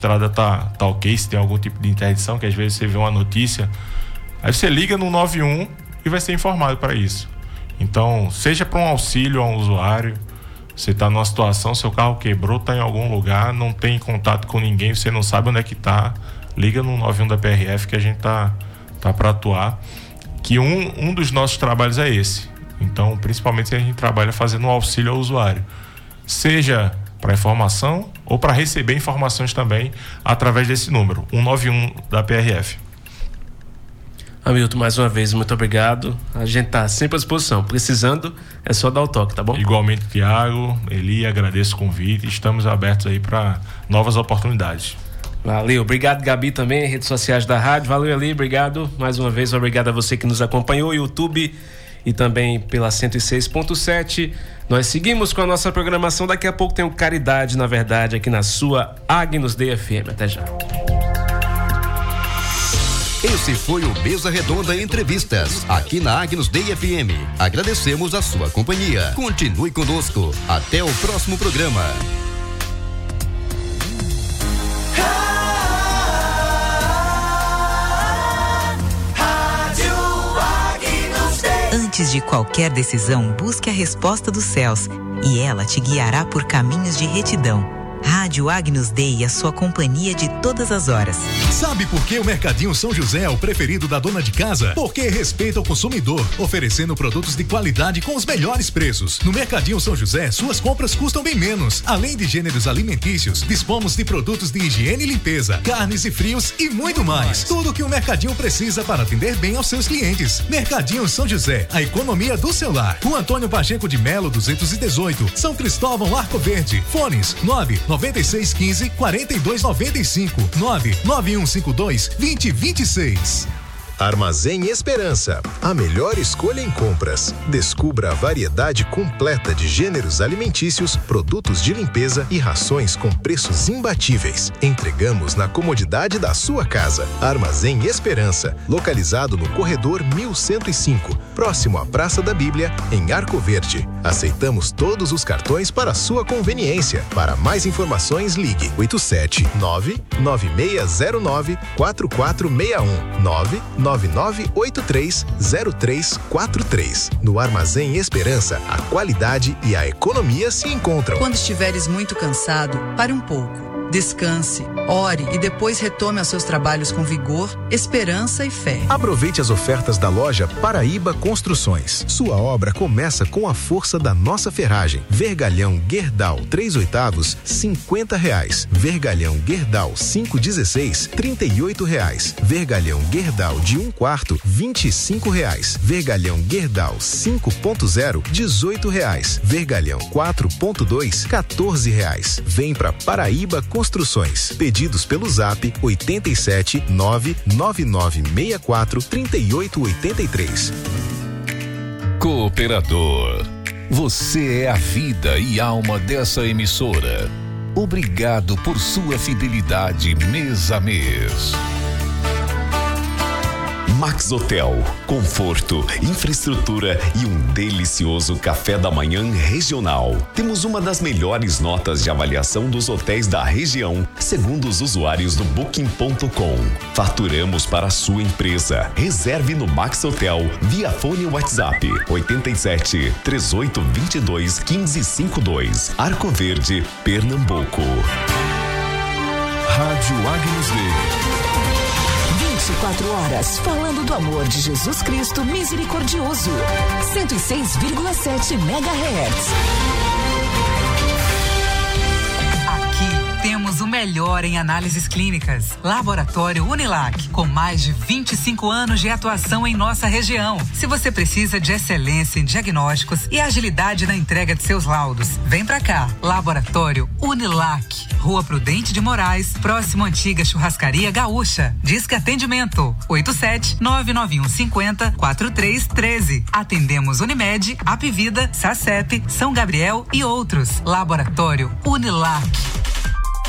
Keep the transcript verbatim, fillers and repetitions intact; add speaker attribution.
Speaker 1: estrada tá, tá ok, se tem algum tipo de interdição, que às vezes você vê uma notícia, aí você liga no nove um e vai ser informado para isso. Então, seja para um auxílio a um usuário, você está numa situação, seu carro quebrou, está em algum lugar, não tem contato com ninguém, você não sabe onde é que está, liga no nove um da P R F que a gente tá, tá para atuar. Que um, um dos nossos trabalhos é esse. Então, principalmente a gente trabalha fazendo um auxílio ao usuário, seja para informação ou para receber informações também através desse número, um nove um da P R F.
Speaker 2: Hamilton, mais uma vez, muito obrigado. A gente tá sempre à disposição. Precisando, é só dar o toque, tá bom?
Speaker 1: Igualmente, Tiago, Eli, agradeço o convite. Estamos abertos aí para novas oportunidades.
Speaker 2: Valeu, obrigado, Gabi, também, redes sociais da rádio. Valeu, Eli, obrigado. Mais uma vez, obrigado a você que nos acompanhou, YouTube e também pela cento e seis ponto sete. Nós seguimos com a nossa programação. Daqui a pouco tem o Caridade, na verdade, aqui na sua Agnus Dei F M. Até já.
Speaker 3: Esse foi o Mesa Redonda Entrevistas, aqui na Agnus Dei F M. Agradecemos a sua companhia. Continue conosco. Até o próximo programa.
Speaker 4: Antes de qualquer decisão, busque a resposta dos céus e ela te guiará por caminhos de retidão. Rádio Agnus Dei, a sua companhia de todas as horas.
Speaker 5: Sabe por que o Mercadinho São José é o preferido da dona de casa? Porque respeita o consumidor, oferecendo produtos de qualidade com os melhores preços. No Mercadinho São José, suas compras custam bem menos. Além de gêneros alimentícios, dispomos de produtos de higiene e limpeza, carnes e frios e muito mais. Tudo que o Mercadinho precisa para atender bem aos seus clientes. Mercadinho São José, a economia do seu lar. Rua Antônio Pacheco de Melo, duzentos e dezoito, São Cristóvão, Arco Verde. Fones nove noventa e seis quinze, quarenta e dois noventa e cinco, nove nove um cinco dois, vinte, vinte e seis.
Speaker 6: Armazém Esperança, a melhor escolha em compras. Descubra a variedade completa de gêneros alimentícios, produtos de limpeza e rações com preços imbatíveis. Entregamos na comodidade da sua casa. Armazém Esperança, localizado no corredor mil cento e cinco, próximo à Praça da Bíblia, em Arco Verde. Aceitamos todos os cartões para sua conveniência. Para mais informações, ligue oito sete nove nove seis zero nove quatro quatro seis um, nove nove nove oito três zero três quatro três. No Armazém Esperança, a qualidade e a economia se encontram.
Speaker 7: Quando estiveres muito cansado, pare um pouco. Descanse, ore e depois retome aos seus trabalhos com vigor, esperança e fé.
Speaker 6: Aproveite as ofertas da loja Paraíba Construções. Sua obra começa com a força da nossa ferragem. Vergalhão Gerdau três oitavos, cinquenta reais. Vergalhão Gerdau cinco dezesseis, trinta e oito reais. Vergalhão Gerdau de um quarto, vinte e cinco reais. Vergalhão Gerdau cinco ponto zero, dezoito reais. Vergalhão quatro ponto dois, quatorze reais. Vem pra Paraíba Construções. Construções. Pedidos pelo Zap oito sete nove nove nove seis quatro três oito oito três.
Speaker 8: Cooperador, você é a vida e alma dessa emissora. Obrigado por sua fidelidade mês a mês. Max Hotel, conforto, infraestrutura e um delicioso café da manhã regional. Temos uma das melhores notas de avaliação dos hotéis da região, segundo os usuários do booking ponto com. Faturamos para a sua empresa. Reserve no Max Hotel via fone WhatsApp oito sete, três oito dois dois, um cinco cinco dois. Arco Verde, Pernambuco. Rádio Agnus Dei.
Speaker 9: vinte e quatro horas, falando do amor de Jesus Cristo misericordioso. cento e seis vírgula sete megahertz.
Speaker 10: Aqui temos o melhor em análises clínicas. Laboratório Unilac, com mais de vinte e cinco anos de atuação em nossa região. Se você precisa de excelência em diagnósticos e agilidade na entrega de seus laudos, vem pra cá. Laboratório Unilac, Rua Prudente de Moraes, próximo à antiga Churrascaria Gaúcha. Disque atendimento oito sete nove nove um cinco zero quatro três um três. Atendemos Unimed, Apivida, Sacep, São Gabriel e outros. Laboratório Unilac.